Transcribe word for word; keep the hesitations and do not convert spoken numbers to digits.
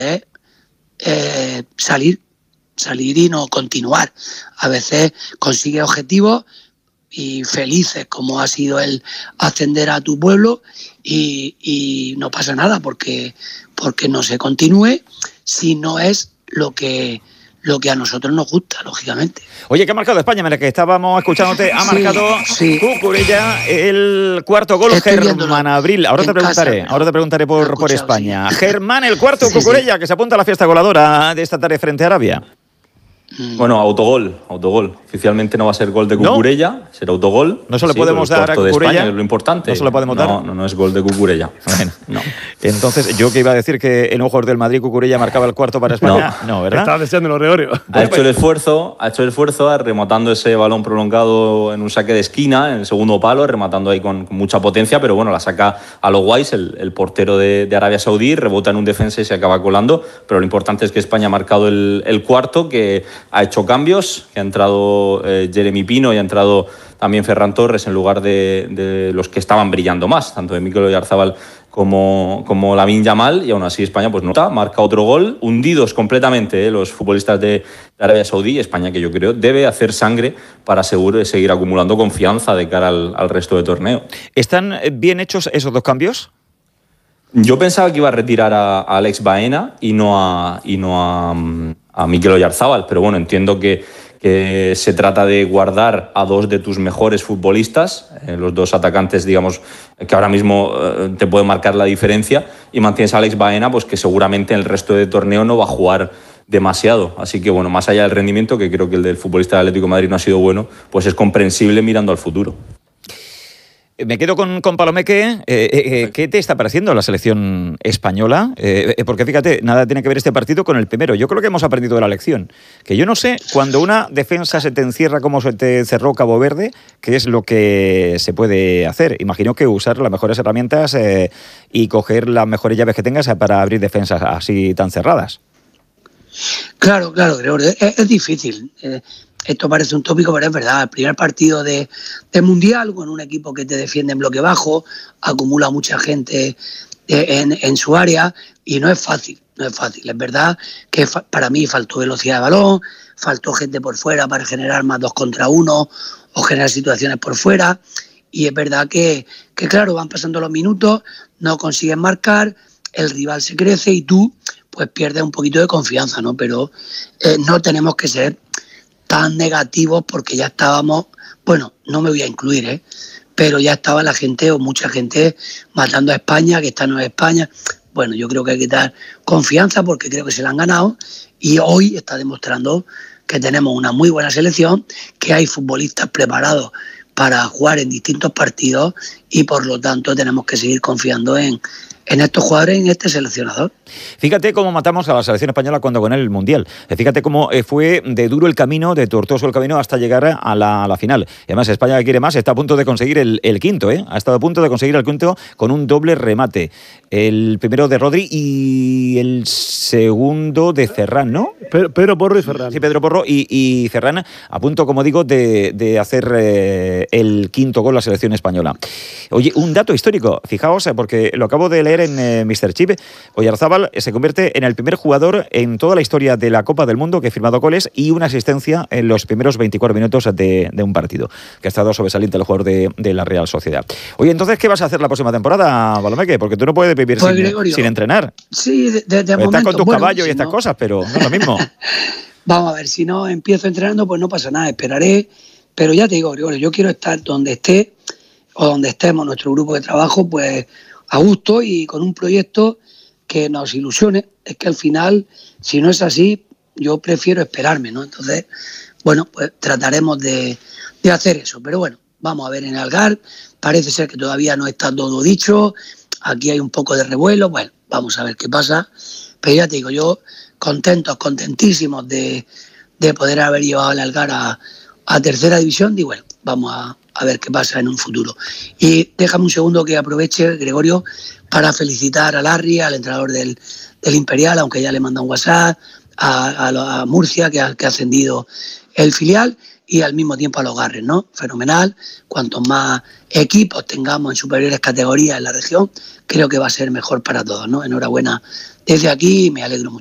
es eh, salir, salir y no continuar. A veces consigues objetivos y felices, como ha sido el ascender a tu pueblo, y, y no pasa nada porque, porque no se continúe si no es lo que... lo que a nosotros nos gusta, lógicamente. Oye, ¿qué ha marcado España? Mira, que estábamos escuchándote, ha sí, marcado sí. Cucurella el cuarto gol. Germán Abril. Ahora te preguntaré, casa, ahora te preguntaré por, por España. Sí. Germán, el cuarto sí, Cucurella, sí. que se apunta a la fiesta goleadora de esta tarde frente a Arabia. Bueno, autogol, autogol. Oficialmente no va a ser gol de Cucurella, ¿no? Será autogol. No se le sí, podemos dar a Cucurella. De España, es lo importante. No se le podemos dar. No, no, no es gol de Cucurella. Bueno, no. Entonces, yo que iba a decir que el jugador del Madrid, Cucurella, marcaba el cuarto para España. No, no, ¿verdad? Estaba deseando el Gregorio. Ha hecho el esfuerzo, ha hecho el esfuerzo rematando ese balón prolongado en un saque de esquina, en el segundo palo, rematando ahí con, con mucha potencia, pero bueno, la saca a lo guays el, el portero de, de Arabia Saudí, rebota en un defensa y se acaba colando, pero lo importante es que España ha marcado el, el cuarto, que ha hecho cambios, que ha entrado eh, Jeremy Pino y ha entrado también Ferran Torres en lugar de, de los que estaban brillando más, tanto de Mikel Oyarzabal como, como Lamine Yamal, y aún así España pues no está, marca otro gol, hundidos completamente eh, los futbolistas de, de Arabia Saudí. España, que yo creo debe hacer sangre para seguro seguir acumulando confianza de cara al, al resto de torneo. ¿Están bien hechos esos dos cambios? Yo pensaba que iba a retirar a, a Alex Baena y no a, y no a, a Mikel Oyarzabal, pero bueno, entiendo que, que se trata de guardar a dos de tus mejores futbolistas, eh, los dos atacantes, digamos, que ahora mismo eh, te pueden marcar la diferencia, y mantienes a Alex Baena, pues que seguramente en el resto de torneo no va a jugar demasiado. Así que bueno, más allá del rendimiento, que creo que el del futbolista del Atlético de Madrid no ha sido bueno, pues es comprensible mirando al futuro. Me quedo con, con Palomeque. Eh, eh, ¿Qué te está pareciendo la selección española? Eh, eh, porque fíjate, nada tiene que ver este partido con el primero. Yo creo que hemos aprendido de la lección. Que yo no sé, cuando una defensa se te encierra como se te cerró Cabo Verde, qué es lo que se puede hacer. Imagino que usar las mejores herramientas eh, y coger las mejores llaves que tengas para abrir defensas así tan cerradas. Claro, claro, Gregorio. Es, es difícil. Eh, Esto parece un tópico, pero es verdad. El primer partido de, de Mundial, con un equipo que te defiende en bloque bajo, acumula mucha gente en, en su área, y no es fácil, no es fácil. Es verdad que fa- para mí faltó velocidad de balón, faltó gente por fuera para generar más dos contra uno o generar situaciones por fuera, y es verdad que, que claro, van pasando los minutos, no consiguen marcar, el rival se crece y tú pues pierdes un poquito de confianza, ¿no? Pero eh, no tenemos que ser tan negativos, porque ya estábamos, bueno, no me voy a incluir, ¿eh? pero ya estaba la gente o mucha gente matando a España, que esta no es España. Bueno, yo creo que hay que dar confianza porque creo que se la han ganado, y hoy está demostrando que tenemos una muy buena selección, que hay futbolistas preparados para jugar en distintos partidos, y por lo tanto tenemos que seguir confiando en, en estos jugadores, en este seleccionador. Fíjate cómo matamos a la selección española cuando ganó el Mundial. Fíjate cómo fue de duro el camino, de tortuoso el camino hasta llegar a la, a la final. Y además España, que quiere más, está a punto de conseguir el, el quinto, ¿eh? Ha estado a punto de conseguir el quinto con un doble remate. El primero de Rodri y el segundo de Ferran, ¿no? Pedro, Pedro Porro y Ferran. Sí, Pedro Porro y, y Ferran a punto, como digo, de, de hacer eh, el quinto gol la selección española. Oye, un dato histórico, fijaos, porque lo acabo de leer en eh, míster Chip. Oyarzabal se convierte en el primer jugador en toda la historia de la Copa del Mundo que ha firmado goles y una asistencia en los primeros veinticuatro minutos de, de un partido, que ha estado sobresaliente el jugador de, de la Real Sociedad. Oye, entonces, ¿qué vas a hacer la próxima temporada, Palomeque? Porque tú no puedes vivir pues, sin, Gregorio, sin entrenar. Sí, de, de, de momento. Estás con tus bueno, caballos si y estas no... cosas, pero no es lo mismo. Vamos a ver, si no empiezo entrenando, pues no pasa nada, esperaré. Pero ya te digo, Gregorio, yo quiero estar donde esté o donde estemos nuestro grupo de trabajo, pues a gusto y con un proyecto que nos ilusione. Es que al final, si no es así, yo prefiero esperarme, ¿no? Entonces, bueno, pues trataremos de, de hacer eso. Pero bueno, vamos a ver en Algar. Parece ser que todavía no está todo dicho. Aquí hay un poco de revuelo. Bueno, vamos a ver qué pasa. Pero ya te digo, yo contentos, contentísimos de, de poder haber llevado al Algar a, a tercera división. Y bueno, vamos a, a ver qué pasa en un futuro. Y déjame un segundo que aproveche, Gregorio, para felicitar a Larry, al entrenador del, del Imperial, aunque ya le manda un WhatsApp, a, a, a Murcia, que ha, que ha ascendido el filial, y al mismo tiempo a los Garres, ¿no? Fenomenal. Cuantos más equipos tengamos en superiores categorías en la región, creo que va a ser mejor para todos, ¿no? Enhorabuena desde aquí me alegro mucho.